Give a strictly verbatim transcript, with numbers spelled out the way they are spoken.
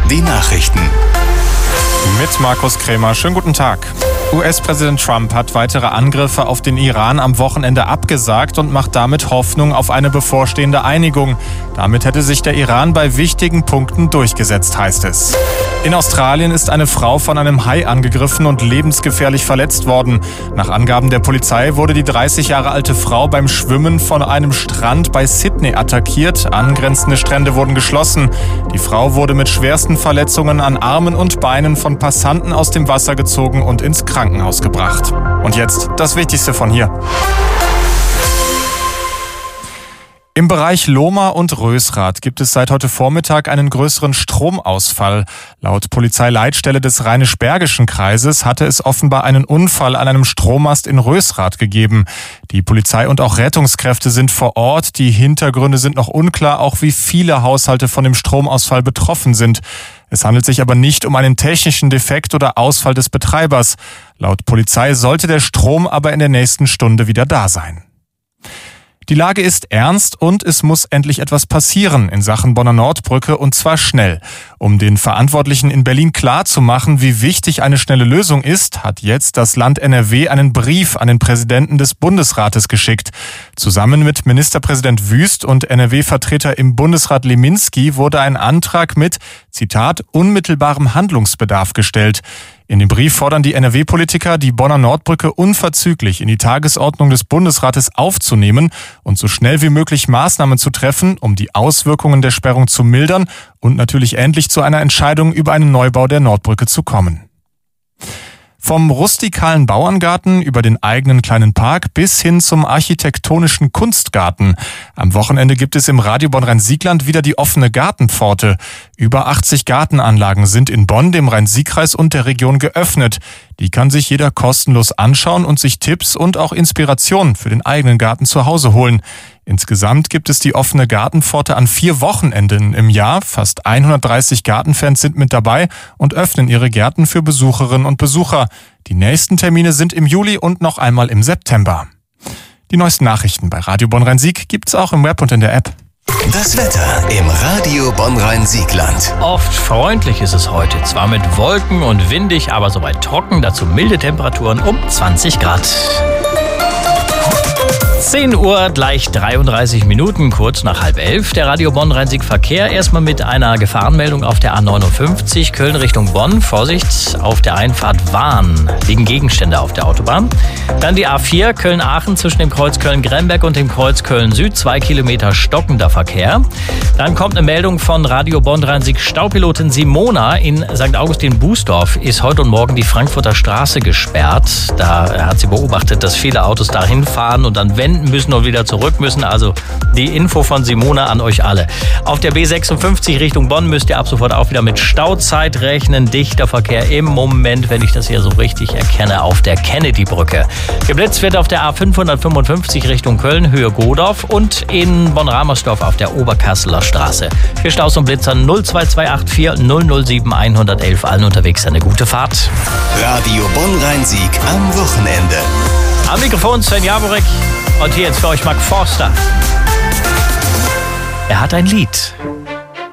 die Nachrichten. Mit Markus Krämer. Schönen guten Tag. U S-Präsident Trump hat weitere Angriffe auf den Iran am Wochenende abgesagt und macht damit Hoffnung auf eine bevorstehende Einigung. Damit hätte sich der Iran bei wichtigen Punkten durchgesetzt, heißt es. In Australien ist eine Frau von einem Hai angegriffen und lebensgefährlich verletzt worden. Nach Angaben der Polizei wurde die dreißig Jahre alte Frau beim Schwimmen von einem Strand bei Sydney attackiert. Angrenzende Strände wurden geschlossen. Die Frau wurde mit schwersten Verletzungen an Armen und Beinen von Passanten aus dem Wasser gezogen und ins Krankenhaus gebracht. Und jetzt das Wichtigste von hier. Im Bereich Lohmar und Rösrath gibt es seit heute Vormittag einen größeren Stromausfall. Laut Polizeileitstelle des Rheinisch-Bergischen Kreises hatte es offenbar einen Unfall an einem Strommast in Rösrath gegeben. Die Polizei und auch Rettungskräfte sind vor Ort. Die Hintergründe sind noch unklar, auch wie viele Haushalte von dem Stromausfall betroffen sind. Es handelt sich aber nicht um einen technischen Defekt oder Ausfall des Betreibers. Laut Polizei sollte der Strom aber in der nächsten Stunde wieder da sein. Die Lage ist ernst und es muss endlich etwas passieren in Sachen Bonner Nordbrücke und zwar schnell. Um den Verantwortlichen in Berlin klarzumachen, wie wichtig eine schnelle Lösung ist, hat jetzt das Land N R W einen Brief an den Präsidenten des Bundesrates geschickt. Zusammen mit Ministerpräsident Wüst und N R W-Vertreter im Bundesrat Leminski wurde ein Antrag mit, Zitat, unmittelbarem Handlungsbedarf gestellt. In dem Brief fordern die N R W-Politiker, die Bonner Nordbrücke unverzüglich in die Tagesordnung des Bundesrates aufzunehmen und so schnell wie möglich Maßnahmen zu treffen, um die Auswirkungen der Sperrung zu mildern und natürlich endlich zu einer Entscheidung über einen Neubau der Nordbrücke zu kommen. Vom rustikalen Bauerngarten über den eigenen kleinen Park bis hin zum architektonischen Kunstgarten. Am Wochenende gibt es im Radio Bonn-Rhein-Siegland wieder die offene Gartenpforte. Über achtzig Gartenanlagen sind in Bonn, dem Rhein-Sieg-Kreis und der Region geöffnet. Die kann sich jeder kostenlos anschauen und sich Tipps und auch Inspiration für den eigenen Garten zu Hause holen. Insgesamt gibt es die offene Gartenpforte an vier Wochenenden im Jahr. Fast hundertdreißig Gartenfans sind mit dabei und öffnen ihre Gärten für Besucherinnen und Besucher. Die nächsten Termine sind im Juli und noch einmal im September. Die neuesten Nachrichten bei Radio Bonn-Rhein-Sieg gibt's auch im Web und in der App. Das Wetter im Radio Bonn-Rhein-Siegland. Oft freundlich ist es heute. Zwar mit Wolken und windig, aber soweit trocken. Dazu milde Temperaturen um zwanzig Grad. zehn Uhr, gleich dreiunddreißig Minuten, kurz nach halb elf. Der Radio Bonn-Rhein-Sieg Verkehr. Erstmal mit einer Gefahrenmeldung auf der A neunundfünfzig, Köln Richtung Bonn. Vorsicht, auf der Einfahrt Wahn liegen Gegenstände auf der Autobahn. Dann die A vier, Köln-Aachen zwischen dem Kreuz Köln-Gremberg und dem Kreuz Köln-Süd. Zwei Kilometer stockender Verkehr. Dann kommt eine Meldung von Radio Bonn-Rhein-Sieg Staupilotin Simona. In Sankt Augustin-Bußdorf ist heute und morgen die Frankfurter Straße gesperrt. Da hat sie beobachtet, dass viele Autos dahin fahren und dann wenden müssen und wieder zurück müssen. Also die Info von Simona an euch alle. Auf der B sechsundfünfzig Richtung Bonn müsst ihr ab sofort auch wieder mit Stauzeit rechnen. Dichter Verkehr im Moment, wenn ich das hier so richtig erkenne, auf der Kennedy-Brücke. Geblitzt wird auf der A fünfhundertfünfundfünfzig Richtung Köln, Höhe Godorf und in Bonn-Ramersdorf auf der Oberkasseler Straße. Für Staus und Blitzer null zwei zwei acht vier null null sieben eins eins eins. Allen unterwegs eine gute Fahrt. Radio Bonn-Rhein-Sieg am Wochenende. Am Mikrofon Sven Jaborek und hier jetzt für euch Mark Forster. Er hat ein Lied.